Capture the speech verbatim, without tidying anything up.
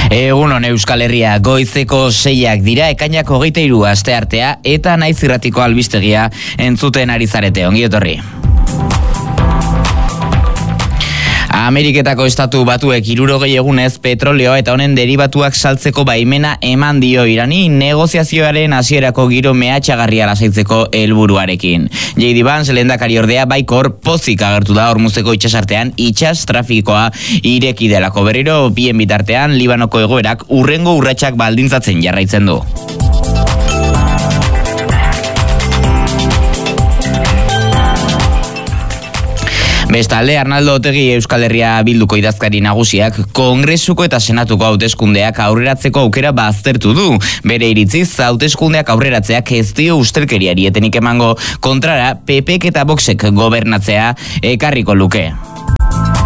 Egunon Euskal Herria, goizeko seiak dira, ekainak hogeita hiru asteartea eta Naiz Irratiko albistegia entzuten ari zarete. Ongi etorri. Ameriketako estatu batuek hirurogei egunez petrolioa eta honen deribatuak saltzeko baimena eman dio Irani negoziazioaren hasierako giro mehatxagarria lasaitzeko helburuarekin. J D Vance lehendakari ordea baikor pozik agertu da Hormuzeko itsasartean itsas trafikoa ireki delako. Berriro bien bitartean Libanoko egoerak urrengo urratsak baldintzatzen jarraitzen du. Bestalde, Arnaldo Otegi Euskal Herria Bilduko idazkari nagusiak Kongresuko eta Senatuko hauteskundeak aurreratzeko aukera baztertu du. Bere iritziz, hauteskundeak aurreratzeak ez dio ustelkeriari etenik emango, kontrara P Pek eta Voxek gobernatzea ekarriko luke.